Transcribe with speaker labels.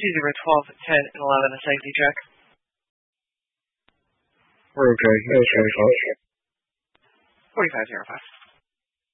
Speaker 1: 2012, 10, and 11, a safety check.
Speaker 2: We're okay. That was 45.
Speaker 1: 4505.